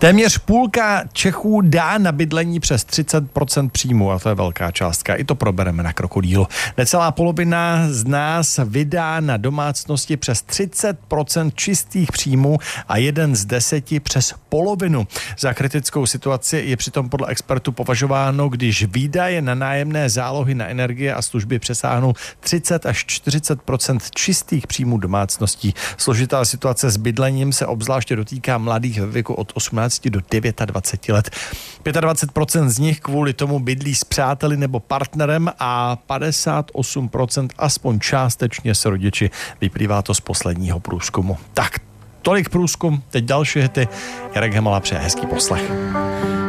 Téměř půlka Čechů dá na bydlení přes 30% příjmu a to je velká částka. I to probereme na Krokodýlu. Necelá polovina z nás vydá na domácnosti přes 30% čistých příjmů a 1 z 10 přes polovinu. Za kritickou situaci je přitom podle expertů považováno, když výdaje na nájemné zálohy na energie a služby přesáhnou 30 až 40% čistých příjmů domácností. Složitá situace s bydlením se obzvláště dotýká mladých ve věku od 18 do 29 let. 25% z nich kvůli tomu bydlí s přáteli nebo partnerem a 58% aspoň částečně s rodiči. Vyplývá to z posledního průzkumu. Tak, tolik průzkum, teď další hity. Jarek Hemala přeje hezký poslech.